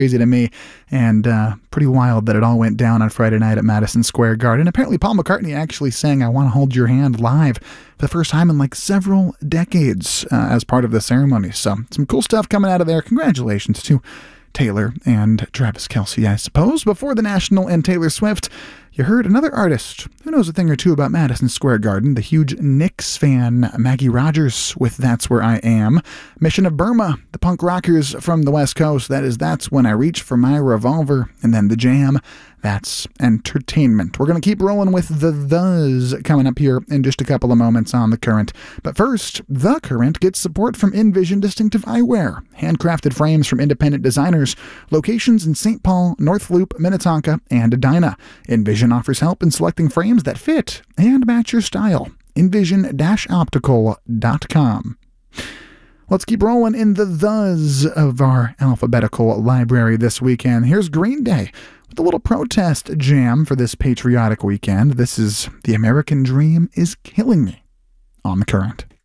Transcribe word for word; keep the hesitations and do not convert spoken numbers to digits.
crazy to me, and uh, pretty wild that it all went down on Friday night at Madison Square Garden. Apparently, Paul McCartney actually sang I Want to Hold Your Hand live for the first time in like several decades uh, as part of the ceremony. So some cool stuff coming out of there. Congratulations to Taylor and Travis Kelce, I suppose. Before the National and Taylor Swift, you heard another artist who knows a thing or two about Madison Square Garden, the huge Knicks fan Maggie Rogers with That's Where I Am. Mission of Burma, the punk rockers from the West Coast, that is That's When I Reach for My Revolver. And then The Jam, that's Entertainment. We're going to keep rolling with the Thes coming up here in just a couple of moments on The Current. But first, The Current gets support from Envision Distinctive Eyewear. Handcrafted frames from independent designers. Locations in Saint Paul, North Loop, Minnetonka, and Edina. Envision offers help in selecting frames that fit and match your style. envision dash optical dot com. Let's keep rolling in the Thes of our alphabetical library this weekend. Here's Green Day with a little protest jam for this patriotic weekend. This is The American Dream is Killing Me on The Current.